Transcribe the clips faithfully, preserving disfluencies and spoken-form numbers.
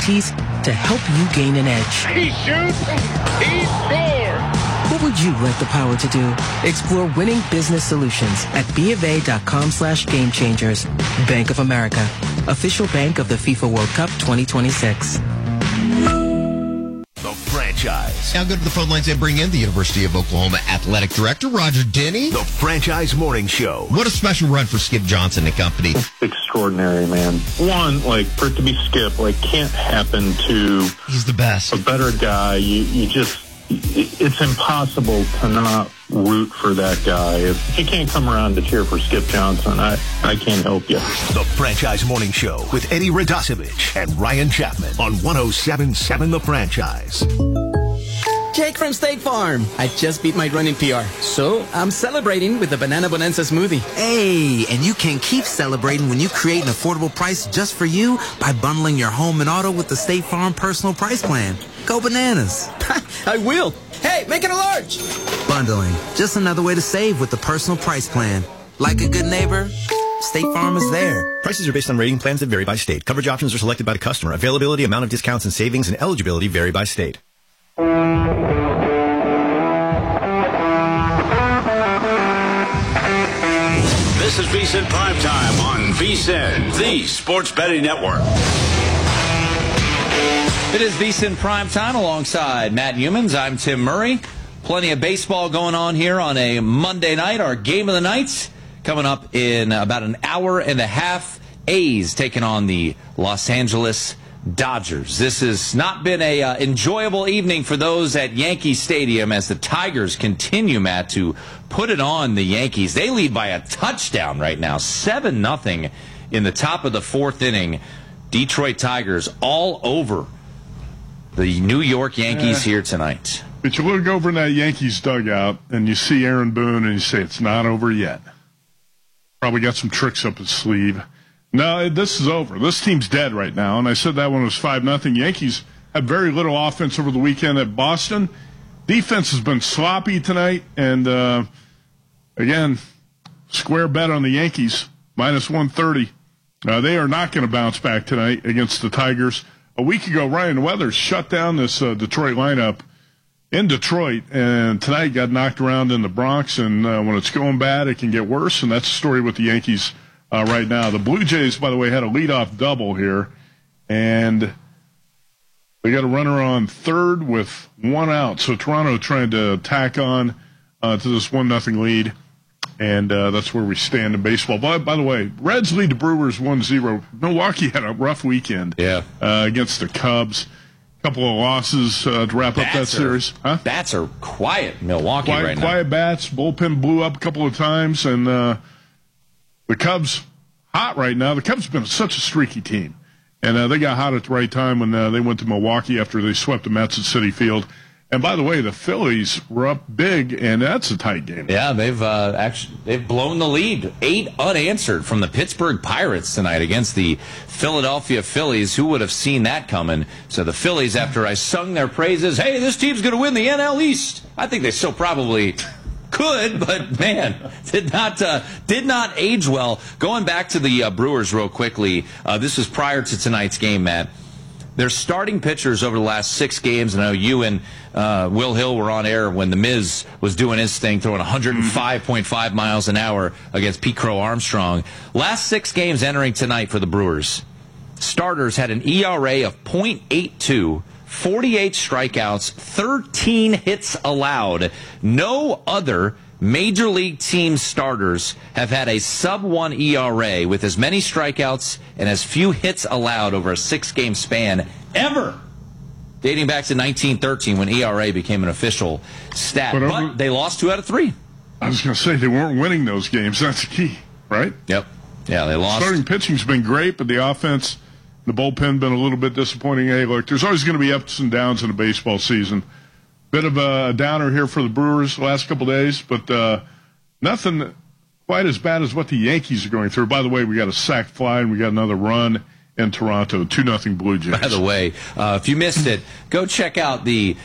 expertise to help you gain an edge. He shoots, he scores! What would you like the power to do? Explore winning business solutions at BofA.com slash game changers. Bank of America, official bank of the FIFA World Cup twenty twenty-six. The Franchise. Now go to the phone lines and bring in the University of Oklahoma Athletic Director, Roger Denny. The Franchise Morning Show. What a special run for Skip Johnson and company. Extraordinary, man. One, like, for it to be Skip, like, can't happen to... He's the best. A better guy. You, you just... It's impossible to not root for that guy. If you can't come around to cheer for Skip Johnson, I, I can't help you. The Franchise Morning Show with Eddie Radosevich and Ryan Chapman on one oh seven point seven The Franchise. Jake from State Farm. I just beat my running P R, so I'm celebrating with the Banana Bonanza smoothie. Hey, and you can keep celebrating when you create an affordable price just for you by bundling your home and auto with the State Farm Personal Price Plan. Go bananas. I will. Hey, make it a large. Bundling. Just another way to save with the Personal Price Plan. Like a good neighbor, State Farm is there. Prices are based on rating plans that vary by state. Coverage options are selected by the customer. Availability, amount of discounts and savings, and eligibility vary by state. This is VSiN Primetime on VSiN, the Sports Betting Network. It is VSiN Primetime alongside Matt Humans. I'm Tim Murray. Plenty of baseball going on here on a Monday night. Our game of the night coming up in about an hour and a half. A's taking on the Los Angeles Dodgers. This has not been a uh, enjoyable evening for those at Yankee Stadium as the Tigers continue, Matt, to put it on the Yankees. They lead by a touchdown right now, seven nothing in the top of the fourth inning. Detroit Tigers all over the New York Yankees yeah. here tonight. But you look over in that Yankees dugout and you see Aaron Boone and you say it's not over yet. Probably got some tricks up his sleeve. No, this is over. This team's dead right now. And I said that when it was five nothing. Yankees had very little offense over the weekend at Boston. Defense has been sloppy tonight. And, uh, again, square bet on the Yankees, minus one thirty. Uh, they are not going to bounce back tonight against the Tigers. A week ago, Ryan Weathers shut down this uh, Detroit lineup in Detroit, and tonight got knocked around in the Bronx. And uh, when it's going bad, it can get worse, and that's the story with the Yankees uh, right now. The Blue Jays, by the way, had a leadoff double here, and they got a runner on third with one out. So Toronto trying to tack on uh, to this one nothing lead. And uh, that's where we stand in baseball. By, by the way, Reds lead the Brewers one zero. Milwaukee had a rough weekend yeah. uh, against the Cubs. A couple of losses uh, to wrap bats up that are, series. Huh? Bats are quiet in Milwaukee quiet, right now. Quiet bats. Bullpen blew up a couple of times. And uh, the Cubs hot right now. The Cubs have been such a streaky team. And uh, they got hot at the right time when uh, they went to Milwaukee after they swept the Mets at Citi Field. And by the way, the Phillies were up big, and that's a tight game. Yeah, they've uh, actually they've blown the lead, eight unanswered from the Pittsburgh Pirates tonight against the Philadelphia Phillies. Who would have seen that coming? So the Phillies, after I sung their praises, hey, this team's going to win the N L East. I think they still probably could, but man, did not uh, did not age well. Going back to the uh, Brewers real quickly, uh, this was prior to tonight's game, Matt. Their starting pitchers over the last six games, and I know you and uh, Will Hill were on air when The Miz was doing his thing, throwing one oh five point five miles an hour against Pete Crow Armstrong. Last six games entering tonight for the Brewers, starters had an E R A of point eight two, forty-eight strikeouts, thirteen hits allowed. No other Major League team starters have had a sub one E R A with as many strikeouts and as few hits allowed over a six-game span ever, dating back to nineteen thirteen when E R A became an official stat. But, over, but they lost two out of three. I was going to say, they weren't winning those games. That's the key, right? Yep. Yeah, they lost. Starting pitching's been great, but the offense, the bullpen, been a little bit disappointing. Hey, look, there's always going to be ups and downs in a baseball season. Bit of a downer here for the Brewers the last couple days, but uh, nothing quite as bad as what the Yankees are going through. By the way, we got a sac fly, and we got another run in Toronto, two nothing Blue Jays. By the way, uh, if you missed it, go check out the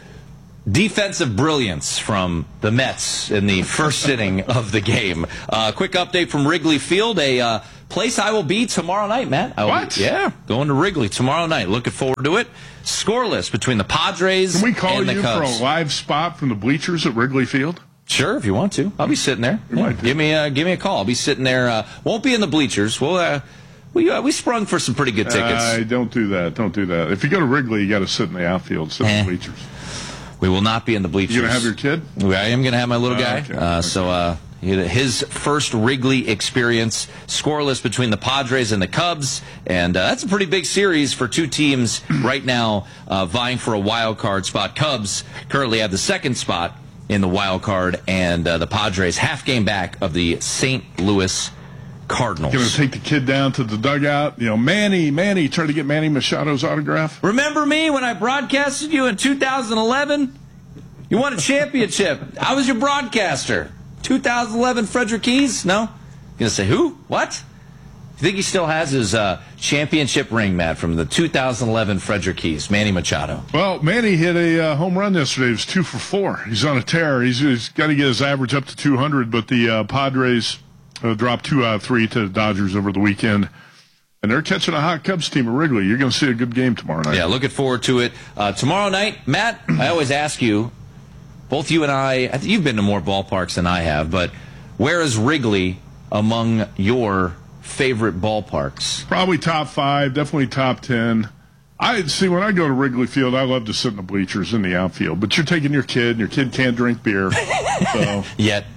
defensive brilliance from the Mets in the first inning of the game. Uh, quick update from Wrigley Field. A uh, place I will be tomorrow night, Matt. I will What? Be, yeah, going to Wrigley tomorrow night. Looking forward to it. Scoreless between the Padres Can we call and the you Cubs. for a live spot from the bleachers at Wrigley Field? Sure, if you want to. I'll be sitting there. Yeah. Give me uh, give me a call. I'll be sitting there. Uh, won't be in the bleachers. We'll, uh, we uh, we sprung for some pretty good tickets. Uh, don't do that. Don't do that. If you go to Wrigley, you got to sit in the outfield, sit eh. in the bleachers. We will not be in the bleachers. You going to have your kid? I am going to have my little Oh, guy. okay. Uh, Okay. So uh, his first Wrigley experience, scoreless between the Padres and the Cubs. And uh, that's a pretty big series for two teams right now uh, vying for a wild card spot. Cubs currently have the second spot in the wild card, and uh, the Padres half game back of the Saint Louis Cardinals. Going to take the kid down to the dugout. You know, Manny, Manny, try to get Manny Machado's autograph. Remember me when I broadcasted you in two thousand eleven? You won a championship. I was your broadcaster. two thousand eleven Frederick Keys? No? You're going to say, who? What? You think he still has his uh, championship ring, Matt, from the two thousand eleven Frederick Keys, Manny Machado? Well, Manny hit a uh, home run yesterday. It was two for four. He's on a tear. He's, he's got to get his average up to two hundred, but the uh, Padres uh, dropped two out of three to the Dodgers over the weekend. And they're catching a hot Cubs team at Wrigley. You're going to see a good game tomorrow night. Yeah, looking forward to it. Uh, tomorrow night, Matt, I always ask you, both you and I, I think you've been to more ballparks than I have, but where is Wrigley among your favorite ballparks? Probably top five, definitely top ten. I see when I go to Wrigley Field, I love to sit in the bleachers in the outfield. But you're taking your kid, and your kid can't drink beer, so yet.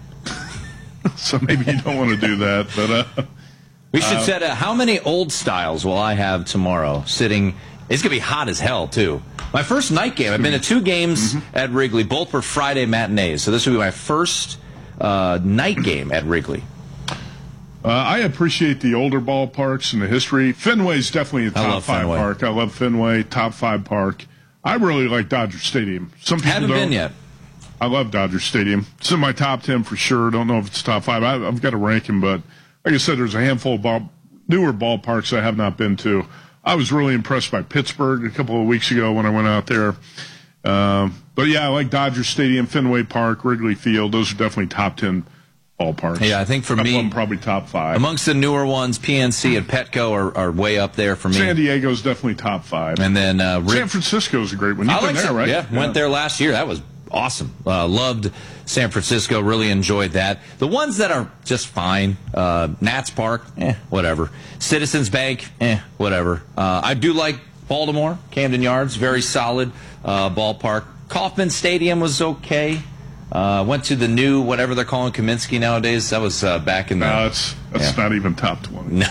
So maybe you don't want to do that. But uh, we should uh, set a, how many old styles will I have tomorrow? Sitting, it's gonna be hot as hell too. My first night game. I've been to two games mm-hmm. at Wrigley. Both were Friday matinees, so this will be my first uh, night game at Wrigley. Uh, I appreciate the older ballparks and the history. Fenway's definitely a top five Fenway. park. I love Fenway, top five park. I really like Dodger Stadium. Some people haven't don't. been yet. I love Dodger Stadium. It's in my top ten for sure. Don't know if it's top five. I, I've got to rank them, but like I said, there's a handful of ball, newer ballparks I have not been to. I was really impressed by Pittsburgh a couple of weeks ago when I went out there. Um, but yeah, I like Dodger Stadium, Fenway Park, Wrigley Field. Those are definitely top ten ballparks. Yeah, I think for me, them probably top five. Amongst the newer ones, P N C and Petco are, are way up there for me. San Diego's definitely top five. And then uh, Rick, San Francisco's a great one. You've I been like there, San, right? Yeah, yeah, went there last year. That was awesome. Uh, loved San Francisco. Really enjoyed that. The ones that are just fine, uh, Nats Park, eh, whatever. Citizens Bank, eh, whatever. Uh, I do like Baltimore, Camden Yards, very solid uh, ballpark. Kauffman Stadium was okay. Uh, went to the new, whatever they're calling Kaminsky nowadays. That was uh, back in the... No, that's, that's yeah. not even top twenty. No.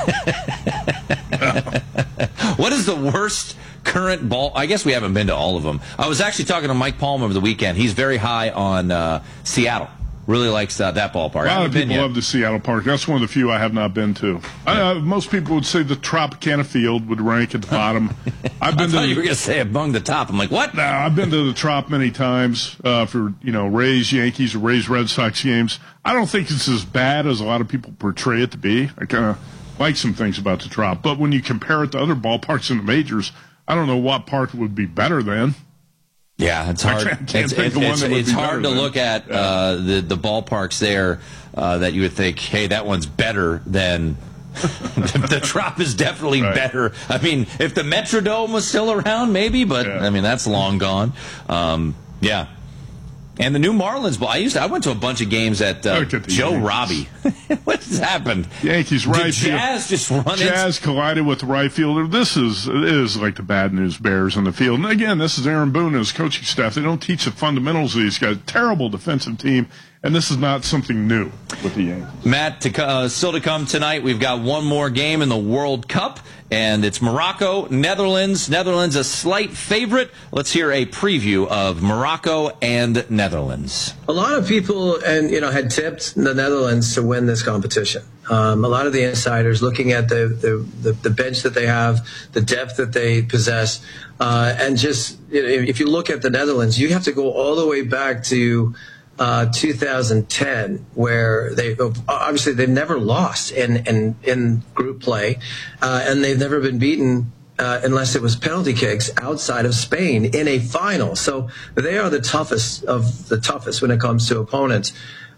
What is the worst current ball? I guess we haven't been to all of them. I was actually talking to Mike Palm over the weekend. He's very high on uh, Seattle. Really likes uh, that ballpark. A lot of people love the Seattle Park. That's one of the few I have not been to. I, uh, most people would say the Tropicana Field would rank at the bottom. I've been I thought to you were going to say among the top. I'm like, what? No, nah, I've been to the Trop many times uh, for you know Rays, Yankees, or Rays, Red Sox games. I don't think it's as bad as a lot of people portray it to be. I kind of like some things about the Trop, but when you compare it to other ballparks in the majors, I don't know what park would be better than. Yeah, it's hard. Can't, can't it's it's, it's, it's hard to than. look at yeah. uh, the the ballparks there uh, that you would think, hey, that one's better than. The Trop is definitely right. better. I mean, if the Metrodome was still around, maybe, but yeah. I mean that's long gone. Um, yeah. And the new Marlins ball. I used to, I went to a bunch of games at uh, Joe Yankees. Robbie. What's happened? Yankees right Did Jazz field. just run Jazz into- collided with the right fielder. This is it is like the bad news bears on the field. And again, this is Aaron Boone and his coaching staff. They don't teach the fundamentals of these guys. Terrible defensive team. And this is not something new with the Yankees. Matt, to, uh, still to come tonight, we've got one more game in the World Cup, and it's Morocco, Netherlands. Netherlands a slight favorite. Let's hear a preview of Morocco and Netherlands. A lot of people, and you know, had tipped the Netherlands to win this competition. Um, a lot of the insiders looking at the, the, the, the bench that they have, the depth that they possess, uh, and just you know, if you look at the Netherlands, you have to go all the way back to Uh, two thousand ten, where they obviously they've never lost in in, in group play, uh, and they've never been beaten uh, unless it was penalty kicks outside of Spain in a final. So they are the toughest of the toughest when it comes to opponents.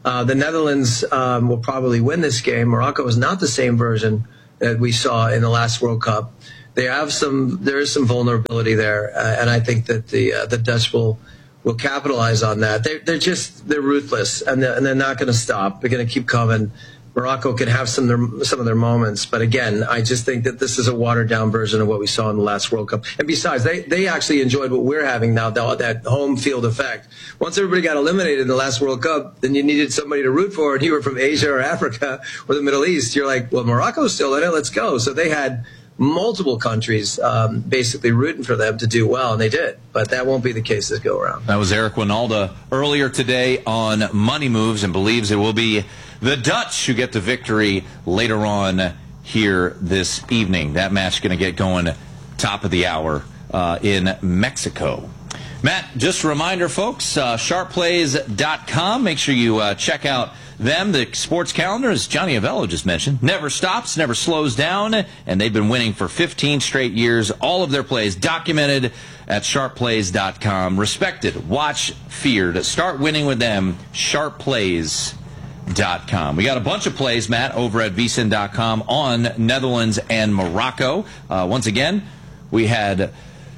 Uh, the Netherlands um, will probably win this game. Morocco is not the same version that we saw in the last World Cup. They have some, there is some vulnerability there, uh, and I think that the uh, the Dutch will will capitalize on that. They're they're just they're ruthless, and they're, and they're not going to stop. They're going to keep coming. Morocco can have some of their, some of their moments, but again, I just think that this is a watered down version of what we saw in the last World Cup. And besides, they they actually enjoyed what we're having now, that, that home field effect. Once everybody got eliminated in the last World Cup, then you needed somebody to root for, and you were from Asia or Africa or the Middle East. You're like, well, Morocco's still in it. Let's go. So they had multiple countries um, basically rooting for them to do well, and they did. But that won't be the case this go around. That was Eric Winalda earlier today on Money Moves, and believes it will be the Dutch who get the victory later on here this evening. That match going to get going top of the hour uh, in Mexico. Matt, just a reminder, folks, uh, sharp plays dot com. Make sure you uh, check out them. The sports calendar, as Johnny Avello just mentioned, never stops, never slows down, and they've been winning for fifteen straight years. All of their plays documented at sharp plays dot com. Respected, watched, feared. Start winning with them, sharp plays dot com. We got a bunch of plays, Matt, over at V S I N dot com on Netherlands and Morocco. Uh, once again, we had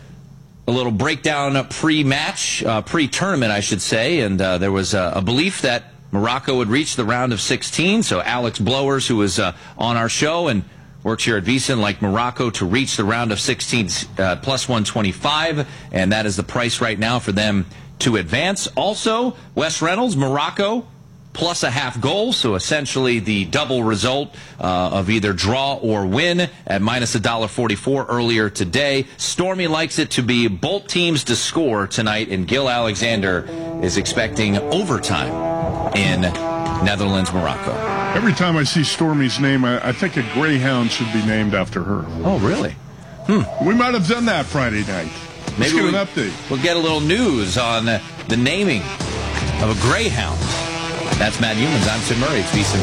a little breakdown pre-match, uh, pre-tournament, I should say, and uh, there was uh, a belief that Morocco would reach the round of sixteen. So Alex Blowers, who was uh, on our show and works here at V S I N, like Morocco to reach the round of sixteen, uh, plus one twenty-five, and that is the price right now for them to advance. Also, Wes Reynolds, Morocco, plus a half goal, so essentially the double result uh, of either draw or win at minus one dollar forty-four earlier today. Stormy likes it to be both teams to score tonight, and Gil Alexander is expecting overtime in Netherlands-Morocco. Every time I see Stormy's name, I, I think a greyhound should be named after her. Oh, really? Hmm. We might have done that Friday night. Let's Maybe get we, an update. We'll get a little news on uh, the naming of a greyhound. That's Matt Humans. I'm Tim Murray. It's V S I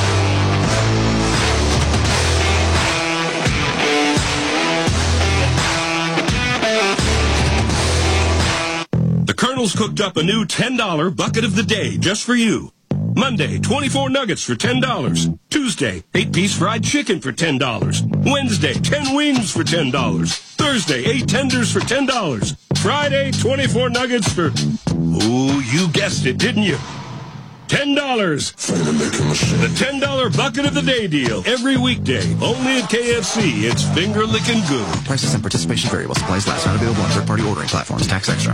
N Primetime. The Colonel's cooked up a new ten dollar bucket of the day just for you. Monday, twenty-four nuggets for ten dollars. Tuesday, eight-piece fried chicken for ten dollars. Wednesday, ten wings for ten dollars. Thursday, eight tenders for ten dollars. Friday, twenty-four nuggets for... Oh, you guessed it, didn't you? ten dollars. The ten dollar bucket of the day deal. Every weekday. Only at K F C. It's finger licking good. Prices and participation vary while supplies last. Not available on third-party ordering platforms. Tax extra.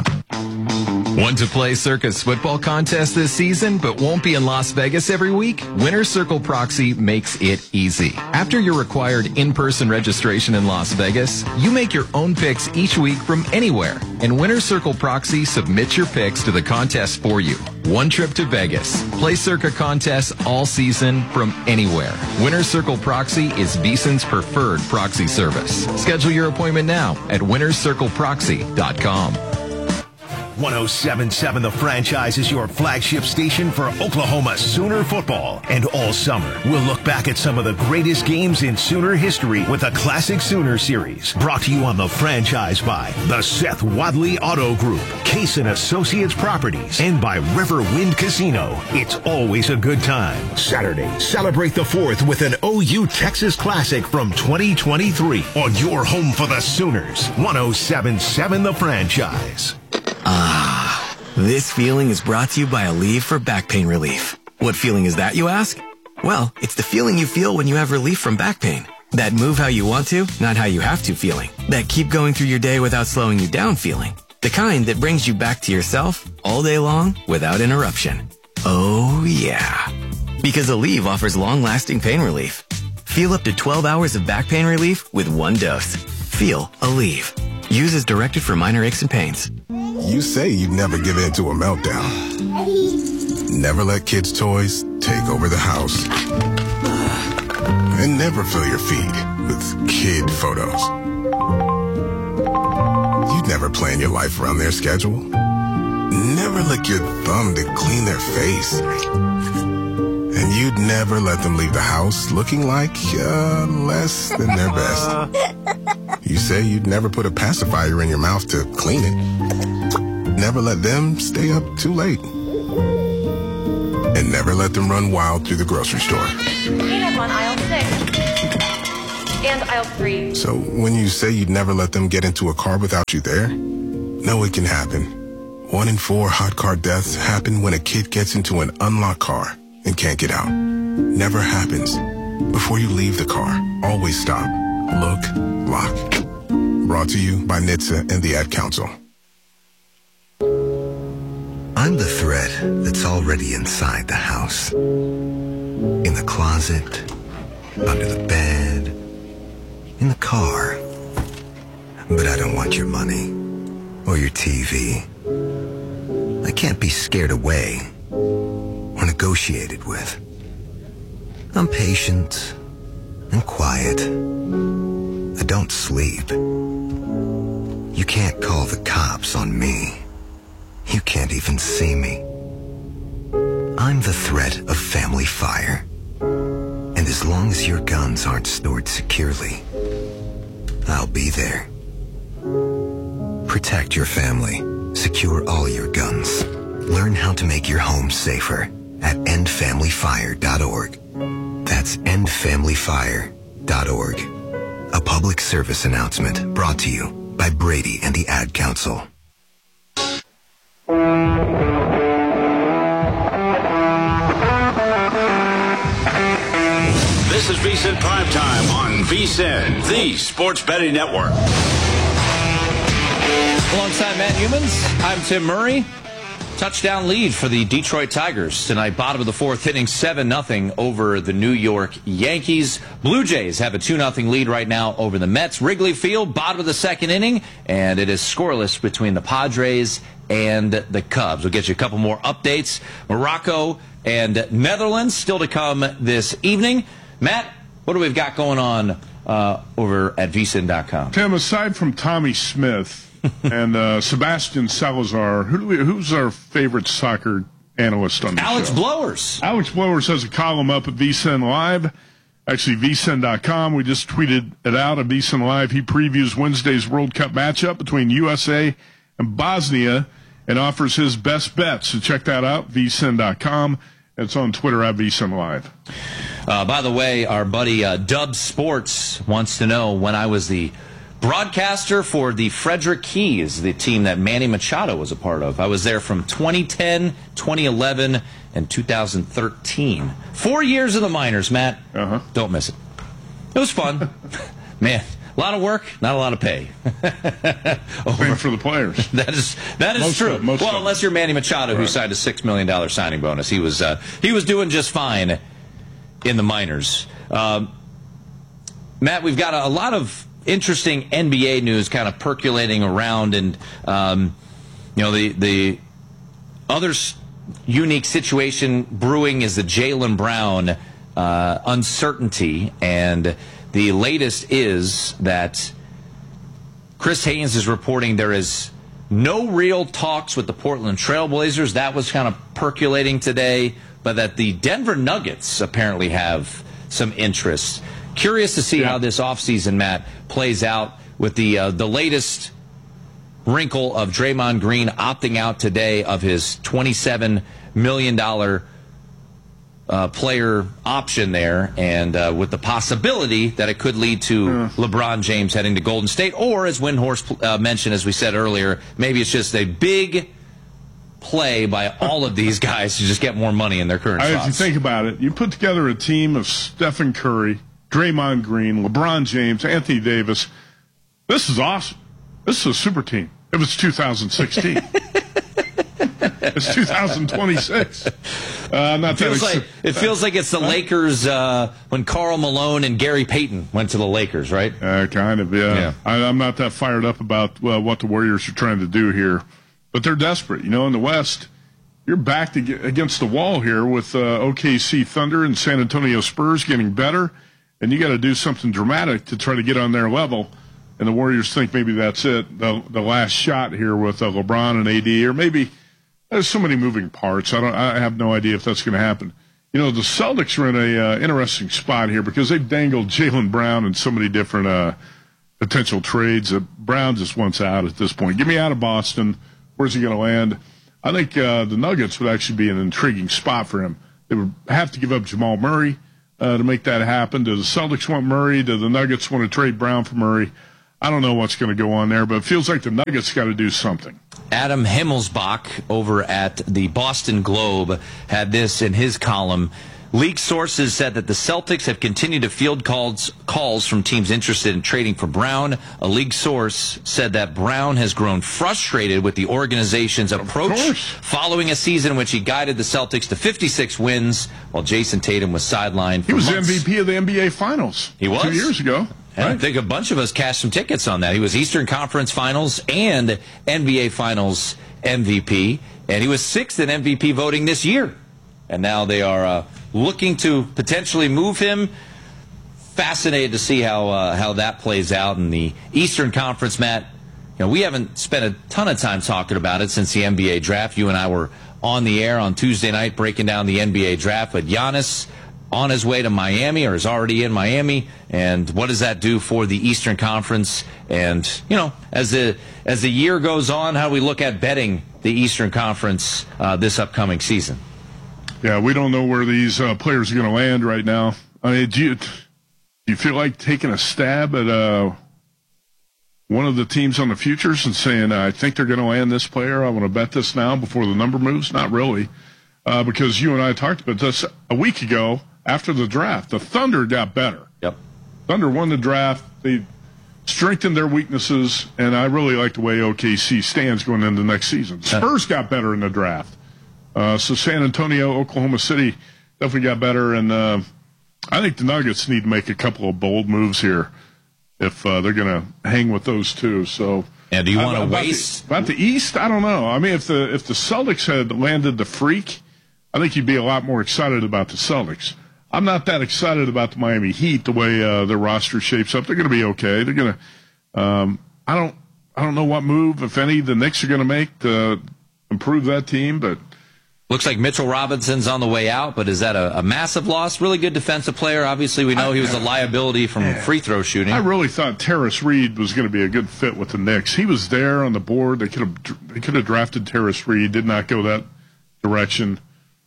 Want to play Circa's football contest this season, but won't be in Las Vegas every week? Winner's Circle Proxy makes it easy. After your required in-person registration in Las Vegas, you make your own picks each week from anywhere, and Winner's Circle Proxy submits your picks to the contest for you. One trip to Vegas. Play Circa contests all season from anywhere. Winner's Circle Proxy is V S I N's preferred proxy service. Schedule your appointment now at winners circle proxy dot com. one oh seven point seven The Franchise is your flagship station for Oklahoma Sooner football. And all summer, we'll look back at some of the greatest games in Sooner history with a Classic Sooner series. Brought to you on The Franchise by the Seth Wadley Auto Group, Case and Associates Properties, and by Riverwind Casino. It's always a good time. Saturday, celebrate the fourth with an O U Texas Classic from twenty twenty-three on your home for the Sooners. one oh seven point seven The Franchise. Ah, this feeling is brought to you by Aleve for back pain relief. What feeling is that, you ask? Well, it's the feeling you feel when you have relief from back pain. That move how you want to, not how you have to feeling. That keep going through your day without slowing you down feeling. The kind that brings you back to yourself all day long without interruption. Oh, yeah. Because Aleve offers long-lasting pain relief. Feel up to twelve hours of back pain relief with one dose. Feel Aleve. Use as directed for minor aches and pains. You say you'd never give in to a meltdown. Never let kids' toys take over the house. And never fill your feed with kid photos. You'd never plan your life around their schedule. Never lick your thumb to clean their face. And you'd never let them leave the house looking like uh, less than their best. You say you'd never put a pacifier in your mouth to clean it. Never let them stay up too late. and never let them run wild through the grocery store. Peanuts on aisle six. And aisle three. So when you say you'd never let them get into a car without you there, know it can happen. One in four hot car deaths happen when a kid gets into an unlocked car and can't get out. Never happens. Before you leave the car, always stop, look, lock. Brought to you by N H T S A and the Ad Council. I'm the threat that's already inside the house. In the closet, under the bed, in the car. But I don't want your money or your T V. I can't be scared away or negotiated with. I'm patient and quiet. I don't sleep. You can't call the cops on me. You can't even see me. I'm the threat of family fire. And as long as your guns aren't stored securely, I'll be there. Protect your family. Secure all your guns. Learn how to make your home safer at end family fire dot org. That's end family fire dot org. A public service announcement brought to you by Brady and the Ad Council. This is VSiN Primetime on VSiN, the Sports Betting Network. Alongside Matt Humans, I'm Tim Murray. Touchdown lead for the Detroit Tigers tonight. Bottom of the fourth inning, seven nothing over the New York Yankees. Blue Jays have a two nothing lead right now over the Mets. Wrigley Field, bottom of the second inning, and it is scoreless between the Padres and the Cubs. We'll get you a couple more updates. Morocco and Netherlands still to come this evening. Matt, what do we got going on uh, over at V S I N dot com? Tim, aside from Tommy Smith and uh, Sebastian Salazar, who do we, who's our favorite soccer analyst on the Alex show? Blowers. Alex Blowers has a column up at V S I N Live. Actually, V S I N dot com. We just tweeted it out at V S I N Live. He previews Wednesday's World Cup matchup between U S A and Bosnia and offers his best bets. So check that out, V S I N dot com. It's on Twitter at V S I N Live. Uh, by the way, our buddy uh, Dub Sports wants to know when I was the broadcaster for the Frederick Keys, the team that Manny Machado was a part of. I was there from twenty ten, twenty eleven, and two thousand thirteen. Four years in the minors, Matt. Uh-huh. Don't miss it. It was fun. Man, a lot of work, not a lot of pay. Paying for the players. That is that is most true. Of, most well, of unless you're Manny Machado, right, who signed a six million dollars signing bonus. He was uh, he was doing just fine in the minors. Um, Matt, we've got a, a lot of interesting N B A news kind of percolating around, and um, you know the the other s- unique situation brewing is the Jaylen Brown uh, uncertainty, and the latest is that Chris Haynes is reporting there is no real talks with the Portland Trailblazers. That was kind of percolating today, but that the Denver Nuggets apparently have some interest. Curious to see yeah. how this offseason, Matt, plays out with the uh, the latest wrinkle of Draymond Green opting out today of his twenty-seven million dollars uh, player option there, and uh, with the possibility that it could lead to uh. LeBron James heading to Golden State, or as Windhorst uh, mentioned, as we said earlier, maybe it's just a big play by all of these guys to just get more money in their current I, spots. If you think about it, you put together a team of Stephen Curry, Draymond Green, LeBron James, Anthony Davis. This is awesome. This is a super team. It was two thousand sixteen. It's two thousand twenty-six. Uh, not it feels that like it feels like it's the huh? Lakers uh, when Karl Malone and Gary Payton went to the Lakers, right? Uh, kind of, yeah. yeah. I, I'm not that fired up about well, what the Warriors are trying to do here, but they're desperate. You know, in the West, you're backed against the wall here with uh, O K C Thunder and San Antonio Spurs getting better, and you got to do something dramatic to try to get on their level. And the Warriors think maybe that's it, the, the last shot here with uh, LeBron and A D, or maybe there's so many moving parts. I don't. I have no idea if that's going to happen. You know, the Celtics are in a uh, interesting spot here because they've dangled Jaylen Brown in so many different uh, potential trades. Uh, Brown just wants out at this point. Get me out of Boston. Where's he going to land? I think uh, the Nuggets would actually be an intriguing spot for him. They would have to give up Jamal Murray uh, to make that happen. Do the Celtics want Murray? Do the Nuggets want to trade Brown for Murray? I don't know what's going to go on there, but it feels like the Nuggets got to do something. Adam Himmelsbach over at the Boston Globe had this in his column. League sources said that the Celtics have continued to field calls calls from teams interested in trading for Brown. A league source said that Brown has grown frustrated with the organization's approach following a season in which he guided the Celtics to fifty-six wins while Jason Tatum was sidelined for He was months. M V P of the N B A Finals. He was? Two years ago. And Right. I think a bunch of us cashed some tickets on that. He was Eastern Conference Finals and N B A Finals M V P, and he was sixth in M V P voting this year. And now they are uh, looking to potentially move him. Fascinated to see how uh, how that plays out in the Eastern Conference, Matt. You know, we haven't spent a ton of time talking about it since the N B A draft. You and I were on the air on Tuesday night breaking down the N B A draft, but Giannis on his way to Miami, or is already in Miami, and what does that do for the Eastern Conference? And, you know, as the as the year goes on, how do we look at betting the Eastern Conference uh, this upcoming season? Yeah, we don't know where these uh, players are going to land right now. I mean, do you, do you feel like taking a stab at uh, one of the teams on the futures and saying, I think they're going to land this player, I want to bet this now before the number moves? Not really, uh, because you and I talked about this a week ago after the draft. The Thunder got better. Yep. Thunder won the draft. They strengthened their weaknesses, and I really like the way O K C stands going into next season. Spurs got better in the draft. Uh, so San Antonio, Oklahoma City definitely got better, and uh, I think the Nuggets need to make a couple of bold moves here if uh, they're going to hang with those two. So, and do you want to about waste the, about the East? I don't know. I mean, if the if the Celtics had landed the Freak, I think you'd be a lot more excited about the Celtics. I'm not that excited about the Miami Heat the way uh, their roster shapes up. They're going to be okay. They're going to. Um, I don't. I don't know what move, if any, the Knicks are going to make to improve that team, but. Looks like Mitchell Robinson's on the way out, but is that a, a massive loss? Really good defensive player. Obviously, we know he was a liability from free throw shooting. I really thought Terrace Reed was going to be a good fit with the Knicks. He was there on the board. They could have they could have drafted Terrace Reed. Did not go that direction.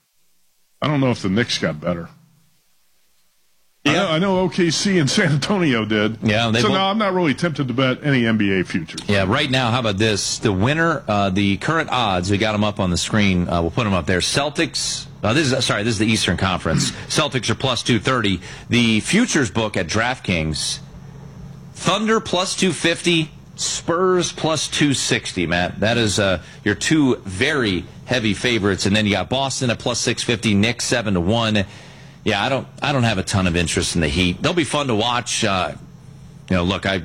I don't know if the Knicks got better. Yeah. I know, I know O K C and San Antonio did. Yeah, they so both, no, I'm not really tempted to bet any N B A futures. Yeah, right now, how about this? The winner, uh, the current odds, we got them up on the screen. Uh, we'll put them up there. Celtics, uh, this is sorry, this is the Eastern Conference. Celtics are plus two thirty. The futures book at DraftKings, Thunder plus two fifty, Spurs plus two sixty, Matt. That is uh, your two very heavy favorites. And then you got Boston at plus six fifty, Knicks seven to one. Yeah, I don't. I don't have a ton of interest in the Heat. They'll be fun to watch. Uh, you know, look, I,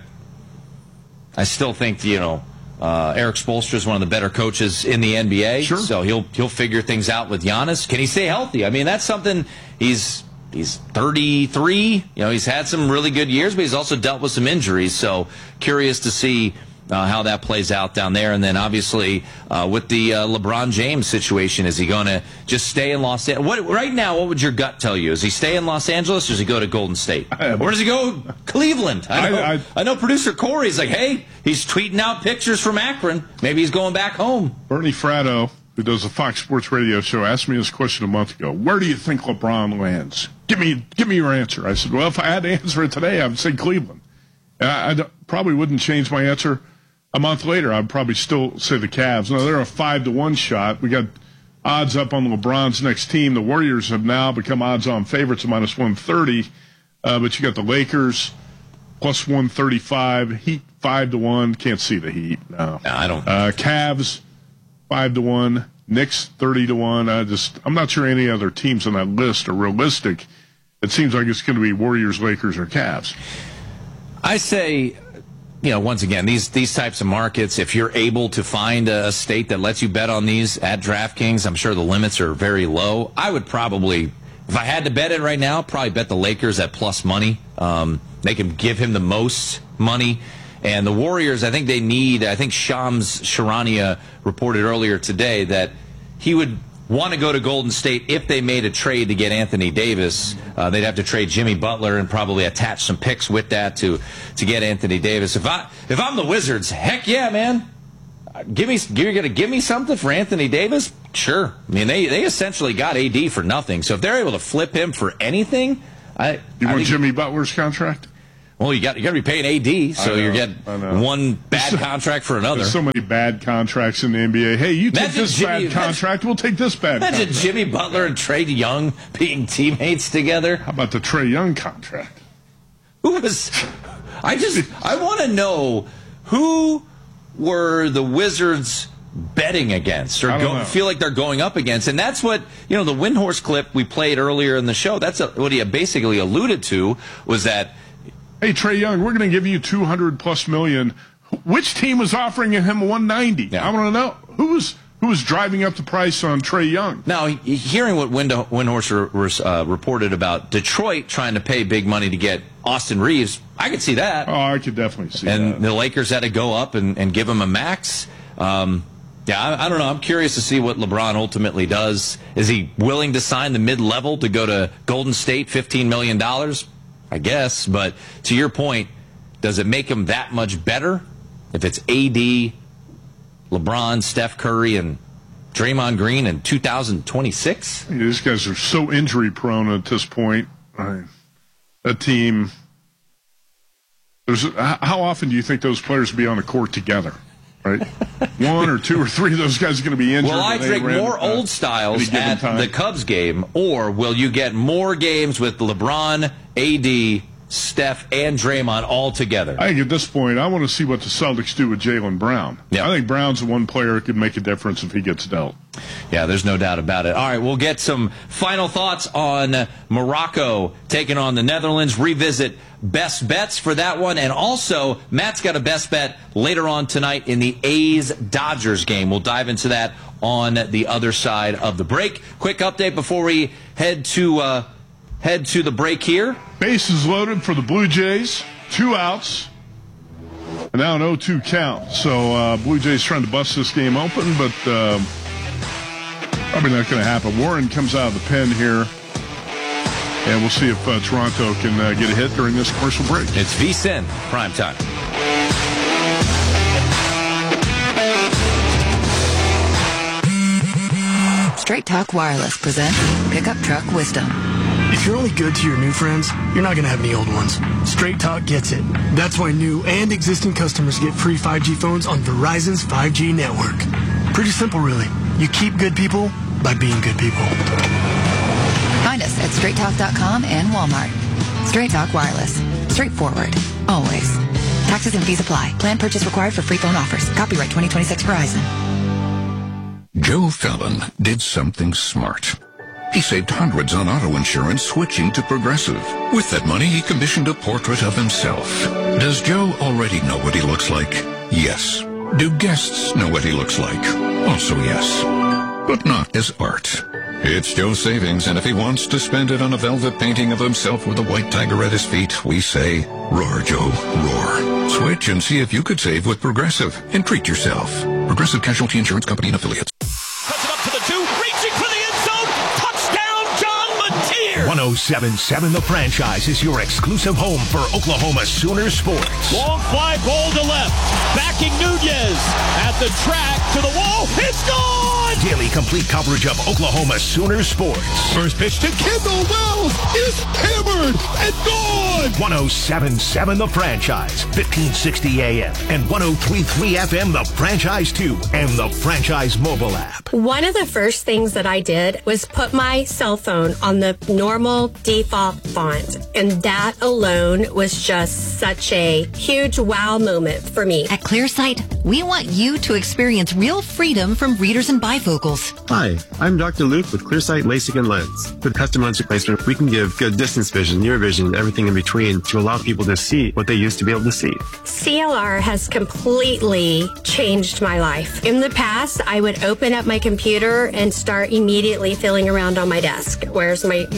I still think you know uh, Eric Spoelstra is one of the better coaches in the N B A. Sure. So he'll he'll figure things out with Giannis. Can he stay healthy? I mean, that's something. He's he's thirty-three. You know, he's had some really good years, but he's also dealt with some injuries. So curious to see. Uh, how that plays out down there. And then, obviously, uh, with the uh, LeBron James situation, is he going to just stay in Los Angeles? What, right now, what would your gut tell you? Does he stay in Los Angeles, or does he go to Golden State? Or does he go Cleveland? I know, I, I, I know producer Corey's like, hey, he's tweeting out pictures from Akron. Maybe he's going back home. Bernie Fratto, who does the Fox Sports Radio show, asked me this question a month ago. Where do you think LeBron lands? Give me give me your answer. I said, well, if I had to answer it today, I would say Cleveland. I, I probably wouldn't change my answer. A month later, I'd probably still say the Cavs. Now, they're a five to one shot. We got odds up on LeBron's next team. The Warriors have now become odds-on favorites at minus one thirty. Uh, but you got the Lakers plus one thirty-five. Heat five to one. Can't see the Heat. No, no I don't. Uh, Cavs five to one. Knicks thirty to one. I just, I'm not sure any other teams on that list are realistic. It seems like it's going to be Warriors, Lakers, or Cavs. I say. You know, once again, these these types of markets, if you're able to find a state that lets you bet on these at DraftKings, I'm sure the limits are very low. I would probably, if I had to bet it right now, probably bet the Lakers at plus money. Um, they can give him the most money. And the Warriors, I think they need, I think Shams Charania reported earlier today that he would want to go to Golden State if they made a trade to get Anthony Davis. Uh, they'd have to trade Jimmy Butler and probably attach some picks with that to to get Anthony Davis. If I if I'm the Wizards, heck yeah, man. Give me, you're going to give me something for Anthony Davis? Sure. I mean, they, they essentially got A D for nothing. So if they're able to flip him for anything, I you I want think, Jimmy Butler's contract? Well, you got you got to be paying A D, so you're getting one bad so, contract for another. There's so many bad contracts in the N B A. Hey, you take imagine this Jimmy, bad contract, we'll take this bad imagine contract. Jimmy Butler and Trae Young being teammates together. How about the Trae Young contract? Who was? I just I want to know who were the Wizards betting against or go, feel like they're going up against, and that's what you know. The Windhorse clip we played earlier in the show. That's a, what he basically alluded to was that. Hey, Trae Young, we're going to give you two hundred plus million. Which team was offering him one ninety? Yeah. I want to know who was who was driving up the price on Trae Young. Now, hearing what Wind- Windhorse uh, reported about Detroit trying to pay big money to get Austin Reeves, I could see that. Oh, I could definitely see and that. And the Lakers had to go up and, and give him a max. Um, yeah, I, I don't know. I'm curious to see what LeBron ultimately does. Is he willing to sign the mid-level to go to Golden State, fifteen million dollars? I guess, but to your point, does it make him that much better if it's A D, LeBron, Steph Curry, and Draymond Green in two thousand twenty-six? Yeah, these guys are so injury prone at this point. I, that team. There's how often do you think those players will be on the court together? Right, one or two or three of those guys are going to be injured. Will I drink more uh, old styles at time? the Cubs game, or will you get more games with LeBron, A D, Steph, and Draymond all together? I think at this point, I want to see what the Celtics do with Jaylen Brown. Yeah. I think Brown's the one player that could make a difference if he gets dealt. Yeah, there's no doubt about it. All right, we'll get some final thoughts on Morocco taking on the Netherlands, revisit best bets for that one, and also Matt's got a best bet later on tonight in the A's-Dodgers game. We'll dive into that on the other side of the break. Quick update before we head to uh, head to the break here. Bases loaded for the Blue Jays, two outs, and now an oh two count. So uh, Blue Jays trying to bust this game open, but uh, probably not going to happen. Warren comes out of the pen here. And we'll see if uh, Toronto can uh, get a hit during this commercial break. It's V S I N Prime Time. Straight Talk Wireless presents Pickup Truck Wisdom. If you're only good to your new friends, you're not going to have any old ones. Straight Talk gets it. That's why new and existing customers get free five G phones on Verizon's five G network. Pretty simple, really. You keep good people by being good people. Find us at straight talk dot com and Walmart. Straight Talk Wireless. Straightforward. Always. Taxes and fees apply. Plan purchase required for free phone offers. Copyright twenty twenty-six Verizon. Joe Fallon did something smart. He saved hundreds on auto insurance switching to Progressive. With that money, he commissioned a portrait of himself. Does Joe already know what he looks like? Yes. Do guests know what he looks like? Also yes. But not as art. It's Joe's savings, and if he wants to spend it on a velvet painting of himself with a white tiger at his feet, we say, roar, Joe, roar. Switch and see if you could save with Progressive and treat yourself. Progressive Casualty Insurance Company and Affiliates. Cuts it up to the two, reaching for the end zone. Touchdown, John Mateer. one oh seven point seven The Franchise is your exclusive home for Oklahoma Sooner sports. Long fly ball to left. Backing Nunez at the track to the wall. It's gone! Daily complete coverage of Oklahoma Sooner sports. First pitch to Kendall Wells is hammered and gone! one oh seven point seven The Franchise, fifteen sixty A M and one oh three point three F M The Franchise two and the Franchise mobile app. One of the first things that I did was put my cell phone on the normal default font, and that alone was just such a huge wow moment for me. At ClearSight, we want you to experience real freedom from readers and bifocals. Hi, I'm Doctor Luke with ClearSight LASIK and Lens. With custom lens replacement, we can give good distance vision, near vision, and everything in between to allow people to see what they used to be able to see. C L R has completely changed my life. In the past, I would open up my computer and start immediately feeling around on my desk. Where's my reading glasses?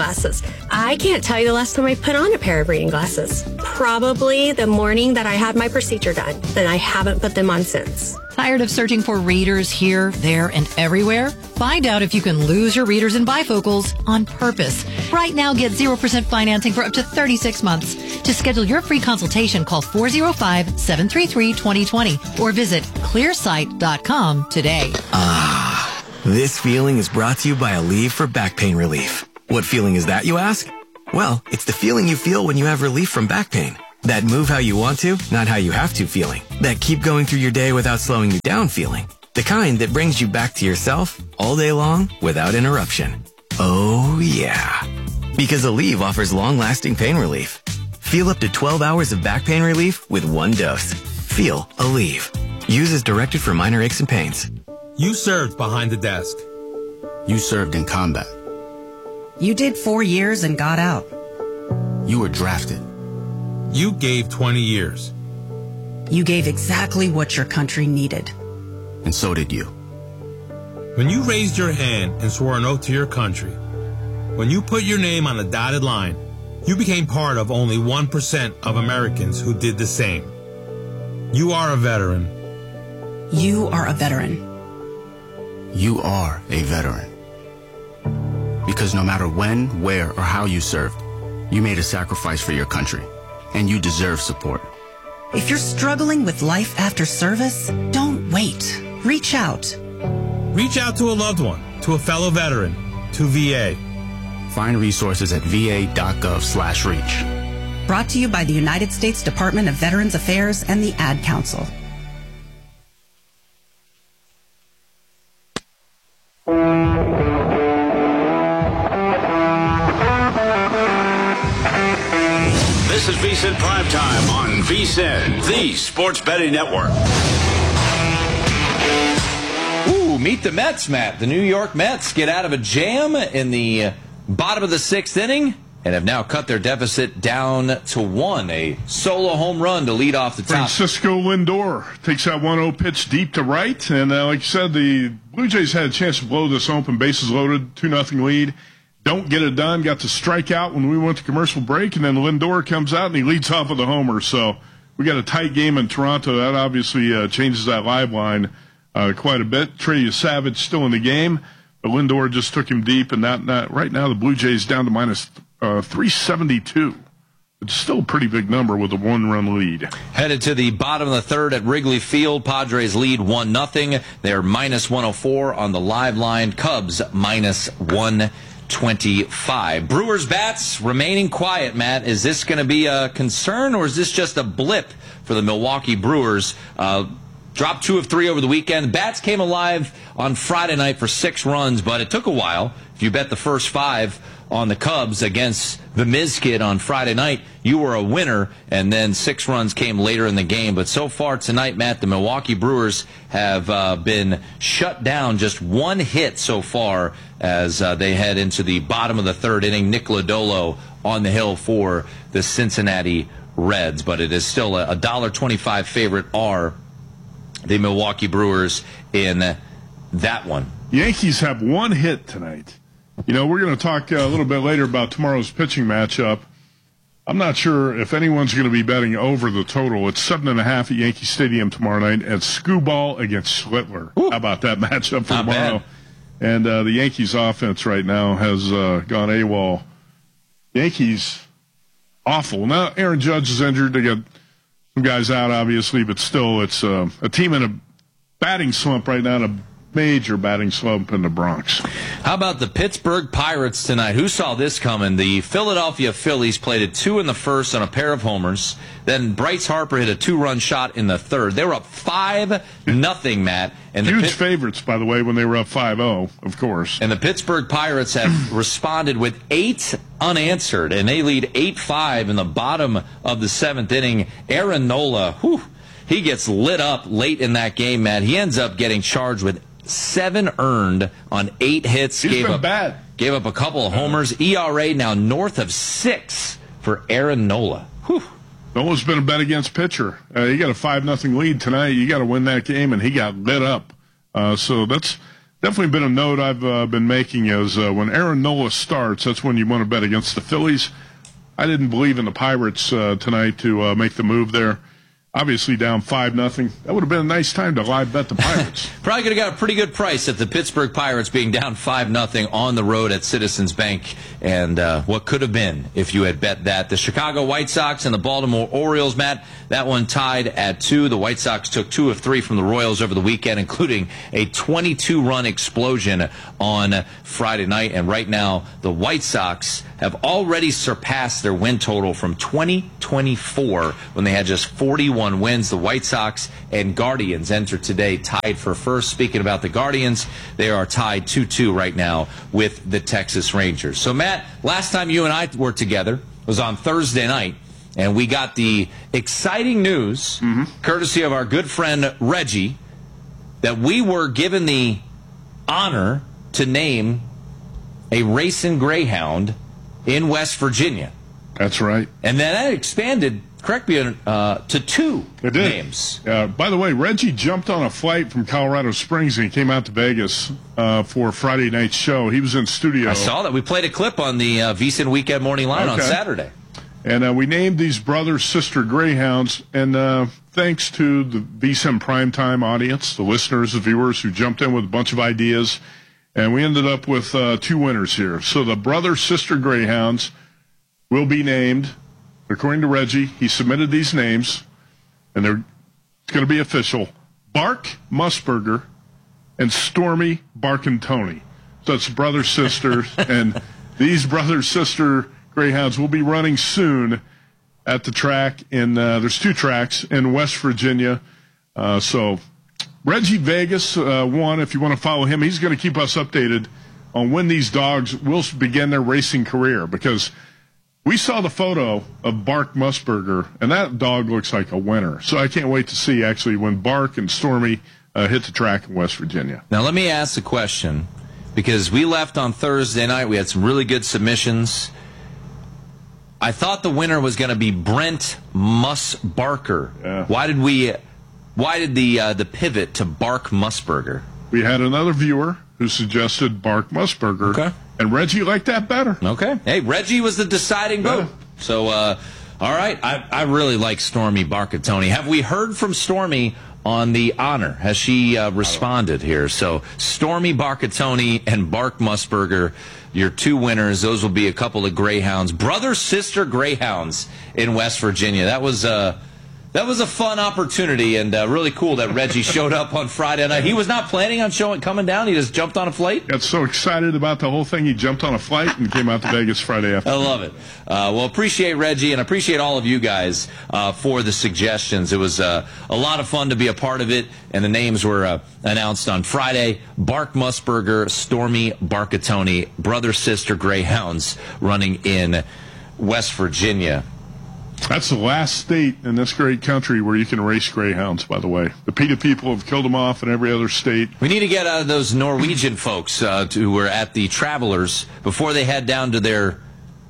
glasses. I can't tell you the last time I put on a pair of reading glasses. Probably the morning that I had my procedure done. Then I haven't put them on since. Tired of searching for readers here, there, and everywhere? Find out if you can lose your readers and bifocals on purpose. Right now, get zero percent financing for up to thirty-six months. To schedule your free consultation, call four oh five, seven three three, two oh two oh or visit clear sight dot com today. Ah, this feeling is brought to you by Aleve for back pain relief. What feeling is that, you ask? Well, it's the feeling you feel when you have relief from back pain. That move how you want to, not how you have to feeling. That keep going through your day without slowing you down feeling. The kind that brings you back to yourself all day long without interruption. Oh, yeah. Because Aleve offers long-lasting pain relief. Feel up to twelve hours of back pain relief with one dose. Feel Aleve. Use as directed for minor aches and pains. You served behind the desk. You served in combat. You did four years and got out. You were drafted. You gave twenty years. You gave exactly what your country needed. And so did you. When you raised your hand and swore an oath to your country, when you put your name on a dotted line, you became part of only one percent of Americans who did the same. You are a veteran. You are a veteran. You are a veteran. Because no matter when, where, or how you served, you made a sacrifice for your country, and you deserve support. If you're struggling with life after service, don't wait. Reach out. Reach out to a loved one, to a fellow veteran, to V A. Find resources at va.gov slash reach. Brought to you by the United States Department of Veterans Affairs and the Ad Council. This is VSiN Primetime on VSiN, the Sports Betting Network. Ooh, meet the Mets, Matt. The New York Mets get out of a jam in the bottom of the sixth inning and have now cut their deficit down to one. A solo home run to lead off the top. Francisco Lindor takes that one oh pitch deep to right. And uh, like you said, the Blue Jays had a chance to blow this open, bases loaded, two nothing lead. Don't get it done. Got to strike out when we went to commercial break, and then Lindor comes out and he leads off with a homer. So we got a tight game in Toronto. That obviously uh, changes that live line uh, quite a bit. Trey Savage still in the game, but Lindor just took him deep, and that, that right now the Blue Jays down to minus uh, three seventy-two. It's still a pretty big number with a one-run lead. Headed to the bottom of the third at Wrigley Field. Padres lead one nothing. They're minus one oh four on the live line. Cubs minus one twenty-five. Brewers bats remaining quiet, Matt. Is this going to be a concern, or is this just a blip for the Milwaukee Brewers? Uh, dropped two of three over the weekend. Bats came alive on Friday night for six runs, but it took a while. If you bet the first five on the Cubs against the Miz Kid on Friday night, you were a winner, and then six runs came later in the game. But so far tonight, Matt, the Milwaukee Brewers have uh, been shut down. Just one hit so far as uh, they head into the bottom of the third inning. Nick Lodolo on the hill for the Cincinnati Reds. But it is still a one dollar twenty-five favorite are the Milwaukee Brewers in that one. Yankees have one hit tonight. You know, we're going to talk uh, a little bit later about tomorrow's pitching matchup. I'm not sure if anyone's going to be betting over the total. It's seven and a half at Yankee Stadium tomorrow night at Skubal against Schlittler. Ooh. How about that matchup for Not tomorrow? Bad. And uh, the Yankees offense right now has uh, gone AWOL. Yankees, awful. Now Aaron Judge is injured. They got some guys out, obviously, but still it's uh, a team in a batting slump right now, and a major batting slump in the Bronx. How about the Pittsburgh Pirates tonight? Who saw this coming? The Philadelphia Phillies played at two in the first on a pair of homers. Then Bryce Harper hit a two-run shot in the third. They were up five nothing, Matt. And Huge the Pit- favorites, by the way, when they were up five oh, of course. And the Pittsburgh Pirates have responded with eight unanswered, and they lead eight five in the bottom of the seventh inning. Aaron Nola, whew, he gets lit up late in that game, Matt. He ends up getting charged with seven earned on eight hits. He's gave been up, bad. Gave up a couple of homers. E R A now north of six for Aaron Nola. Whew. Nola's been a bet against pitcher. Uh, he got a five nothing lead tonight. You got to win that game, and he got lit up. Uh, so that's definitely been a note I've uh, been making is uh, when Aaron Nola starts, that's when you want to bet against the Phillies. I didn't believe in the Pirates uh, tonight to uh, make the move there. Obviously down five nothing. That would have been a nice time to live bet the Pirates. Probably could have got a pretty good price at the Pittsburgh Pirates being down five nothing on the road at Citizens Bank. And uh, what could have been if you had bet that. The Chicago White Sox and the Baltimore Orioles, Matt, that one tied at two. The White Sox took two of three from the Royals over the weekend, including a twenty-two run explosion on Friday night. And right now, the White Sox have already surpassed their win total from twenty twenty-four when they had just forty-one wins. The White Sox and Guardians enter today tied for first. Speaking about the Guardians, they are tied two two right now with the Texas Rangers. So, Matt, last time you and I were together was on Thursday night, and we got the exciting news, mm-hmm. courtesy of our good friend Reggie, that we were given the honor to name a racing greyhound in West Virginia. That's right. And then that expanded, correct me, uh, to two it did. names. Uh, by the way, Reggie jumped on a flight from Colorado Springs and he came out to Vegas uh, for Friday night's show. He was in studio. I saw that. We played a clip on the uh, VSiN Weekend Morning Line okay. on Saturday. And uh, we named these brother-sister greyhounds, and uh, thanks to the VSiN Primetime audience, the listeners, the viewers who jumped in with a bunch of ideas, and we ended up with uh, two winners here. So the brother-sister greyhounds will be named, according to Reggie. He submitted these names, and they're it's going to be official. Bark Musburger and Stormy Barkantoni. So it's brother-sister, and these brother-sister greyhounds will be running soon at the track in, uh, there's two tracks in West Virginia. Uh, so Reggie Vegas uh, won. If you want to follow him, he's going to keep us updated on when these dogs will begin their racing career, because we saw the photo of Bark Musburger, and that dog looks like a winner. So I can't wait to see, actually, when Bark and Stormy uh, hit the track in West Virginia. Now, let me ask a question, because we left on Thursday night. We had some really good submissions. I thought the winner was going to be Brent Musbarker. Yeah. Why did we? Why did the uh, the pivot to Bark Musburger? We had another viewer who suggested Bark Musburger, okay. and Reggie liked that better. Okay. Hey, Reggie was the deciding vote. Yeah. So, uh, all right, I, I really like Stormy Barkatoni. Have we heard from Stormy on the honor? Has she uh, responded here? So, Stormy Barkatoni and Bark Musburger, your two winners. Those will be a couple of greyhounds, brother-sister greyhounds in West Virginia. That was uh, that was a fun opportunity, and uh, really cool that Reggie showed up on Friday night. He was not planning on showing coming down. He just jumped on a flight. Got so excited about the whole thing, he jumped on a flight and came out to Vegas Friday afternoon. I love it. Uh, well, appreciate Reggie, and appreciate all of you guys uh, for the suggestions. It was uh, a lot of fun to be a part of it, and the names were uh, announced on Friday. Bark Musburger, Stormy Barkatoni, brother-sister greyhounds running in West Virginia. That's the last state in this great country where you can race greyhounds, by the way. The PETA people have killed them off in every other state. We need to get out of those Norwegian folks uh, who were at the Travelers before they head down to their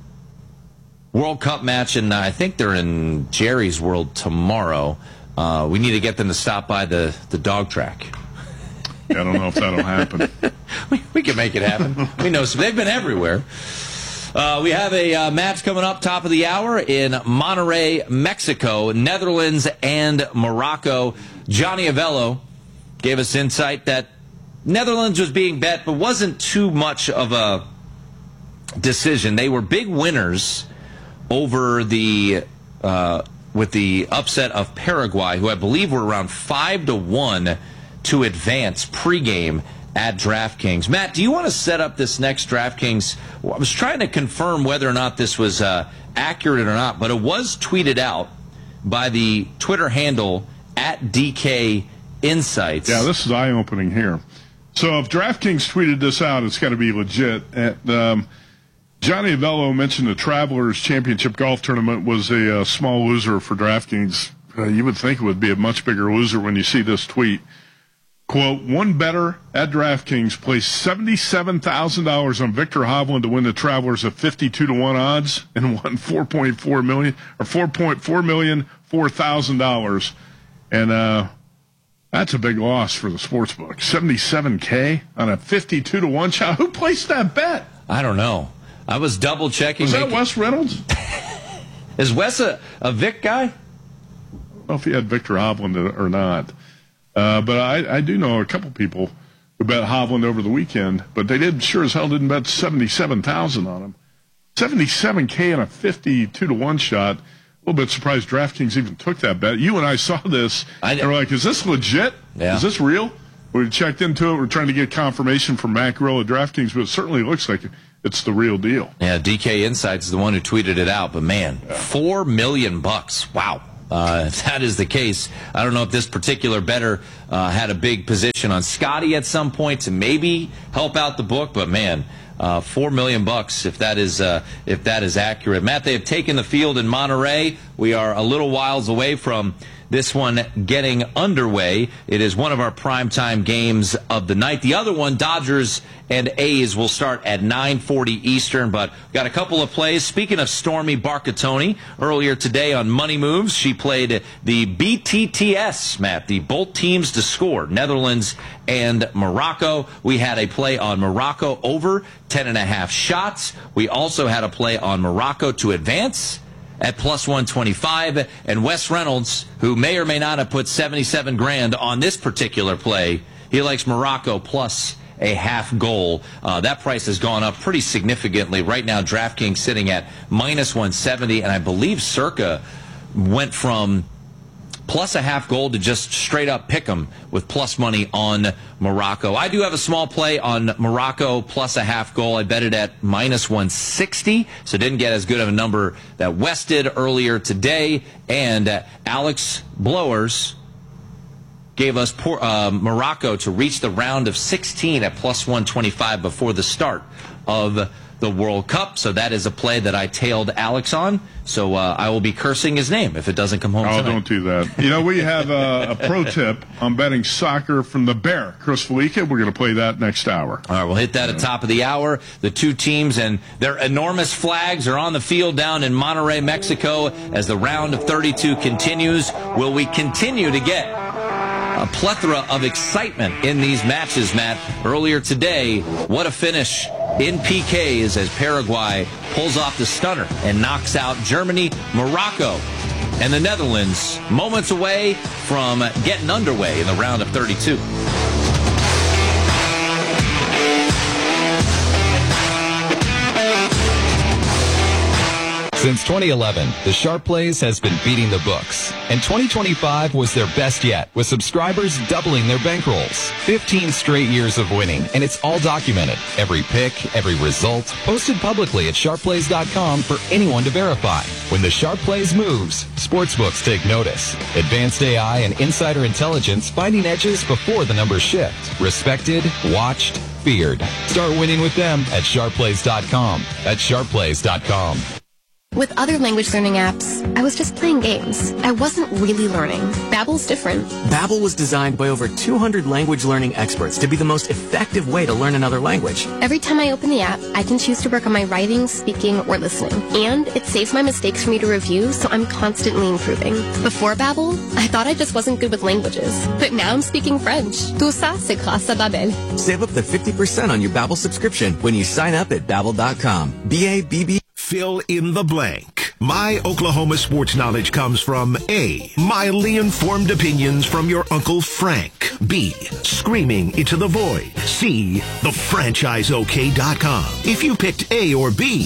World Cup match, and I think they're in Jerry's World tomorrow. Uh, we need to get them to stop by the, the dog track. Yeah, I don't know if that'll happen. we, we can make it happen. We know some. They've been everywhere. Uh, we have a uh, match coming up top of the hour in Monterrey, Mexico, Netherlands and Morocco. Johnny Avello gave us insight that Netherlands was being bet, but wasn't too much of a decision. They were big winners over the uh, with the upset of Paraguay, who I believe were around five to one to advance pregame at DraftKings. Matt, do you want to set up this next DraftKings? I was trying to confirm whether or not this was uh, accurate or not, but it was tweeted out by the Twitter handle at D K Insights. Yeah, this is eye-opening here. So if DraftKings tweeted this out, it's got to be legit. And, um, Johnny Avello mentioned the Travelers Championship Golf Tournament was a uh, small loser for DraftKings. Uh, you would think it would be a much bigger loser when you see this tweet. Quote, one bettor at DraftKings placed seventy-seven thousand dollars on Victor Hovland to win the Travelers at fifty-two to one odds and won four point four million dollars or four point four million dollars, four thousand dollars. And uh, That's a big loss for the sportsbook. seventy-seven K on a fifty-two to one shot. Who placed that bet? I don't know. I was double checking. Was that making... Wes Reynolds? Is Wes a, a Vic guy? I don't know if he had Victor Hovland or not. Uh, but I, I do know a couple people who bet Hovland over the weekend, but they did sure as hell didn't bet seventy-seven thousand on him. seventy-seven K on a fifty-two to one shot. A little bit surprised DraftKings even took that bet. You and I saw this, I, and we're like, is this legit? Yeah. Is this real? We checked into it. We're trying to get confirmation from Matt Grill at DraftKings, but it certainly looks like it's the real deal. Yeah, D K Insights is the one who tweeted it out, but man, yeah. four million bucks. Wow. Uh, if that is the case, I don't know if this particular bettor uh, had a big position on Scotty at some point to maybe help out the book, but man, uh, four million bucks if that is uh, if that is accurate. Matt, they have taken the field in Monterey. We are a little whiles away from this one getting underway. It is one of our primetime games of the night. The other one, Dodgers and A's, will start at nine forty Eastern, but we've got a couple of plays. Speaking of Stormy Barcatoni, earlier today on Money Moves, she played the B T T S, Matt, the both teams to score, Netherlands and Morocco. We had a play on Morocco over ten and a half shots. We also had a play on Morocco to advance at plus one twenty-five, and Wes Reynolds, who may or may not have put seventy-seven grand on this particular play, he likes Morocco plus a half goal. Uh, that price has gone up pretty significantly. Right now, DraftKings sitting at minus one seventy, and I believe Circa went from plus a half goal to just straight up pick 'em with plus money on Morocco. I do have a small play on Morocco plus a half goal. I bet it at minus one sixty, so didn't get as good of a number that West did earlier today. And uh, Alex Blowers gave us poor, uh, Morocco to reach the round of sixteen at plus one twenty-five before the start of the World Cup. So that is a play that I tailed Alex on. So uh, I will be cursing his name if it doesn't come home Oh, tonight. don't do that. You know, we have a, a pro tip on betting soccer from the Bear, Chris Felica. We're going to play that next hour. All right, we'll hit that at the top of the hour. The two teams and their enormous flags are on the field down in Monterrey, Mexico, as the round of thirty-two continues. Will we continue to get a plethora of excitement in these matches, Matt? Earlier today, what a finish in P Ks as Paraguay pulls off the stunner and knocks out Germany. Morocco and the Netherlands moments away from getting underway in the round of thirty-two. Since twenty eleven, the Sharp Plays has been beating the books, and twenty twenty-five was their best yet, with subscribers doubling their bankrolls. fifteen straight years of winning, and it's all documented. Every pick, every result, posted publicly at sharp plays dot com for anyone to verify. When the Sharp Plays moves, sportsbooks take notice. Advanced A I and insider intelligence finding edges before the numbers shift. Respected, watched, feared. Start winning with them at sharp plays dot com. That's sharp plays dot com. With other language learning apps, I was just playing games. I wasn't really learning. Babbel's different. Babbel was designed by over two hundred language learning experts to be the most effective way to learn another language. Every time I open the app, I can choose to work on my writing, speaking, or listening. And it saves my mistakes for me to review, so I'm constantly improving. Before Babbel, I thought I just wasn't good with languages. But now I'm speaking French. Tout ça, c'est grâce à Babbel. Save up to fifty percent on your Babbel subscription when you sign up at babbel dot com. B A B B Fill in the blank. My Oklahoma sports knowledge comes from A, mildly informed opinions from your Uncle Frank. B, screaming into the void. C, the franchise O K dot com. If you picked A or B,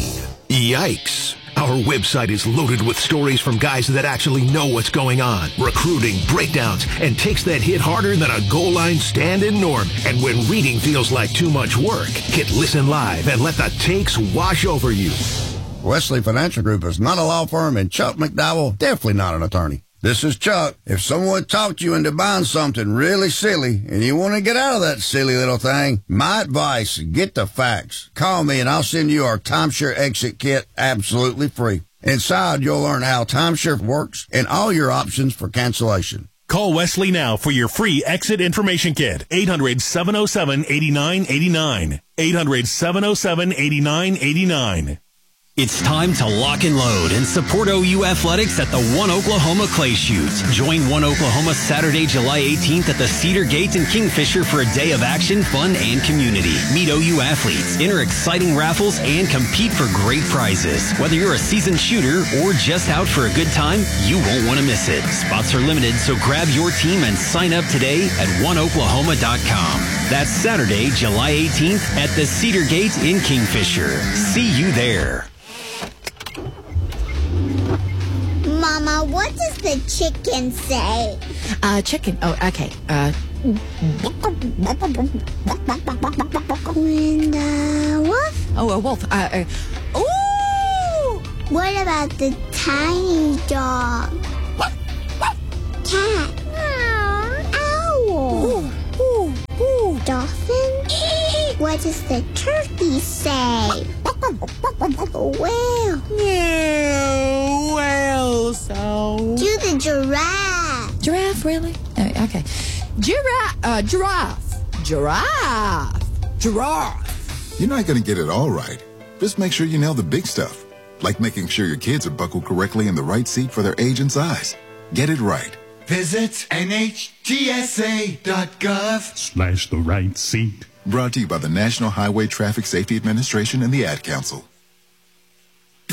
yikes. Our website is loaded with stories from guys that actually know what's going on, recruiting, breakdowns, and takes that hit harder than a goal line stand-in norm. And when reading feels like too much work, hit Listen Live and let the takes wash over you. Wesley Financial Group is not a law firm, and Chuck McDowell definitely not an attorney. This is Chuck. If someone talked you into buying something really silly and you want to get out of that silly little thing, my advice, get the facts. Call me and I'll send you our timeshare exit kit absolutely free. Inside, you'll learn how timeshare works and all your options for cancellation. Call Wesley now for your free exit information kit. eight hundred, seven oh seven, eight nine eight nine. eight hundred, seven oh seven, eight nine eight nine. It's time to lock and load and support O U Athletics at the One Oklahoma Clay Shoot. Join One Oklahoma Saturday, July eighteenth at the Cedar Gate in Kingfisher for a day of action, fun, and community. Meet O U athletes, enter exciting raffles, and compete for great prizes. Whether you're a seasoned shooter or just out for a good time, you won't want to miss it. Spots are limited, so grab your team and sign up today at one oklahoma dot com. That's Saturday, July eighteenth at the Cedar Gate in Kingfisher. See you there. Mama, what does the chicken say? Uh, chicken. Oh, okay. Uh. And the wolf? Oh, a wolf. Uh, uh, ooh! What about the tiny dog? Cat? Owl? Ooh, ooh, ooh. Dolphin? What does the turkey say? Whale? Yeah, whale sound. Do the giraffe. Giraffe, really? Uh, okay. Giraffe. Uh, giraffe. Giraffe. Giraffe. You're not going to get it all right. Just make sure you nail the big stuff, like making sure your kids are buckled correctly in the right seat for their age and size. Get it right. Visit N H T S A dot gov Slash the right seat. Brought to you by the National Highway Traffic Safety Administration and the Ad Council.